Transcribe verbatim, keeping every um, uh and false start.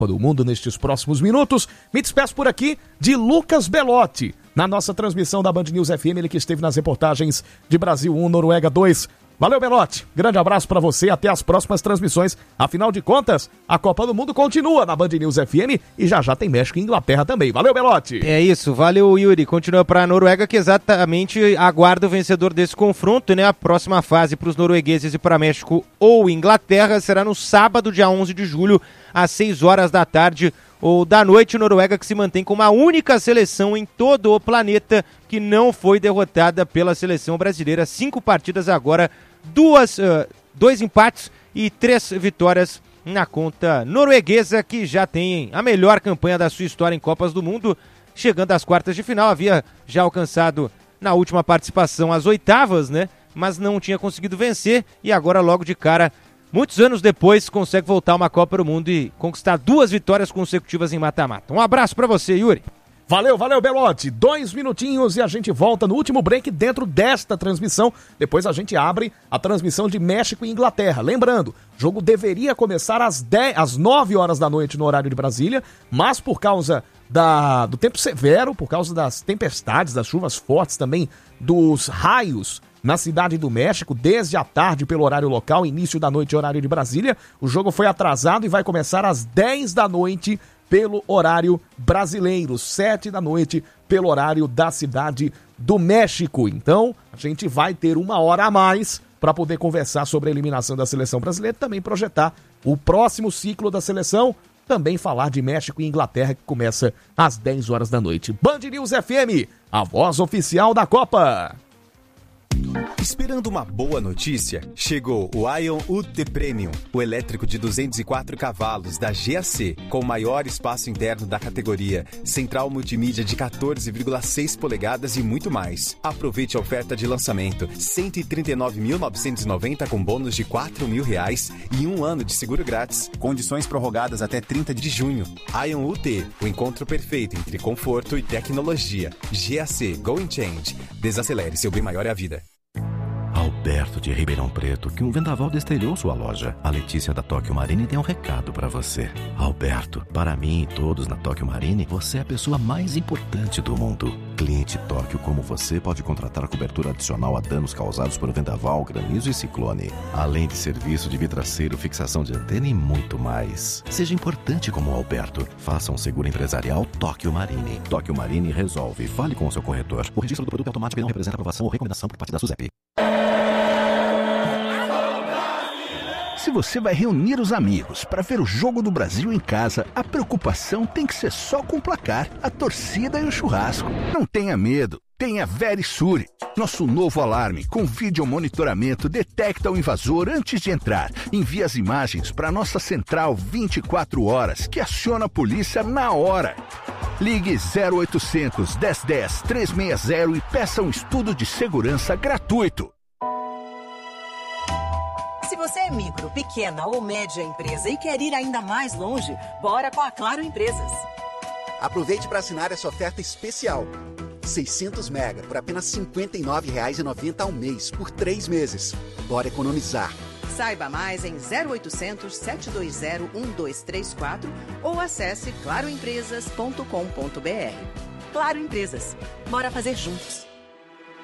do Mundo nestes próximos minutos. Me despeço por aqui de Lucas Belotti, na nossa transmissão da Band News F M, ele que esteve nas reportagens de Brasil um, Noruega dois. Valeu, Belotti. Grande abraço pra você e até as próximas transmissões. Afinal de contas, a Copa do Mundo continua na Band News F M e já já tem México e Inglaterra também. Valeu, Belotti. É isso. Valeu, Yuri. Continua pra Noruega, que exatamente aguarda o vencedor desse confronto, né? A próxima fase pros noruegueses e para México ou Inglaterra será no sábado, dia onze de julho, às seis horas da tarde ou da noite. Noruega que se mantém como a única seleção em todo o planeta que não foi derrotada pela seleção brasileira. Cinco partidas agora, duas, uh, dois empates e três vitórias na conta norueguesa, que já tem a melhor campanha da sua história em Copas do Mundo, chegando às quartas de final. Havia já alcançado na última participação as oitavas, né? Mas não tinha conseguido vencer e agora logo de cara, muitos anos depois, consegue voltar a uma Copa do Mundo e conquistar duas vitórias consecutivas em mata-mata. Um abraço pra você, Yuri. Valeu, valeu, Belotti. Dois minutinhos e a gente volta no último break dentro desta transmissão. Depois a gente abre a transmissão de México e Inglaterra. Lembrando, o jogo deveria começar às, dez, às nove horas da noite no horário de Brasília, mas por causa da, do tempo severo, por causa das tempestades, das chuvas fortes também, dos raios na cidade do México, desde a tarde pelo horário local, início da noite horário de Brasília, o jogo foi atrasado e vai começar às dez da noite pelo horário brasileiro, sete da noite pelo horário da cidade do México. Então, a gente vai ter uma hora a mais para poder conversar sobre a eliminação da seleção brasileira, também projetar o próximo ciclo da seleção, também falar de México e Inglaterra, que começa às dez horas da noite. Band News F M, a voz oficial da Copa. Esperando uma boa notícia? Chegou o Ion U T Premium, o elétrico de duzentos e quatro cavalos da G A C, com o maior espaço interno da categoria, central multimídia de quatorze vírgula seis polegadas e muito mais. Aproveite a oferta de lançamento, cento e trinta e nove mil novecentos e noventa com bônus de quatro mil reais e um ano de seguro grátis. Condições prorrogadas até trinta de junho. Ion U T, o encontro perfeito entre conforto e tecnologia. G A C Go and Change. Desacelere, seu bem maior é a vida. Alberto de Ribeirão Preto, que um vendaval destrelhou sua loja. A Letícia da Tóquio Marine tem um recado pra você. Alberto, para mim e todos na Tóquio Marine, você é a pessoa mais importante do mundo. Cliente Tóquio como você pode contratar cobertura adicional a danos causados por vendaval, granizo e ciclone. Além de serviço de vidraceiro, fixação de antena e muito mais. Seja importante como o Alberto. Faça um seguro empresarial Tóquio Marine. Tóquio Marine resolve. Fale com o seu corretor. O registro do produto é automático e não representa aprovação ou recomendação por parte da SUSEP. Se você vai reunir os amigos para ver o Jogo do Brasil em casa, a preocupação tem que ser só com o placar, a torcida e o churrasco. Não tenha medo, tenha Verisure. Nosso novo alarme com vídeo monitoramento detecta o invasor antes de entrar. Envia as imagens para nossa central vinte e quatro horas, que aciona a polícia na hora. Ligue zero oitocentos, dez dez, trezentos e sessenta e peça um estudo de segurança gratuito. Se você é micro, pequena ou média empresa e quer ir ainda mais longe, bora com a Claro Empresas. Aproveite para assinar essa oferta especial. seiscentos mega por apenas cinquenta e nove reais e noventa centavos ao mês, por três meses. Bora economizar. Saiba mais em zero oitocentos, sete dois zero, um dois três quatro ou acesse claro empresas ponto com ponto b r. Claro Empresas. Bora fazer juntos.